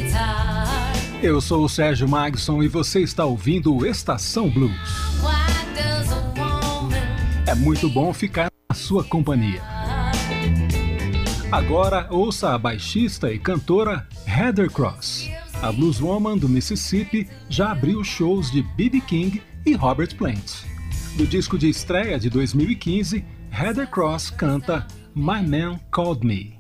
Eu sou o Sérgio Magson e você está ouvindo Estação Blues. É muito bom ficar na sua companhia. Agora ouça a baixista e cantora Heather Cross. A blueswoman do Mississippi já abriu shows de B.B. King e Robert Plant. Do disco de estreia de 2015, Heather Cross canta My Man Called Me.